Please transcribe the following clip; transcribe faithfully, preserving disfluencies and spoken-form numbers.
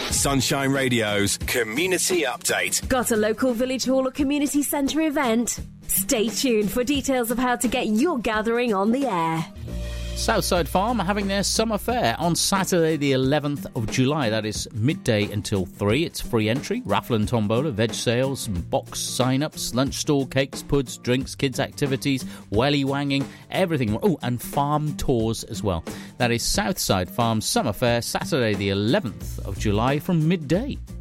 Sunshine Radio's Community Update. Got a local village hall or community centre event? Stay tuned for details of how to get your gathering on the air. Southside Farm are having their summer fair on Saturday the eleventh of July. That is midday until three. It's free entry, raffle and tombola, veg sales, box sign-ups, lunch stall, cakes, puds, drinks, kids' activities, welly wanging, everything. Oh, and farm tours as well. That is Southside Farm Summer Fair, Saturday the eleventh of July from midday.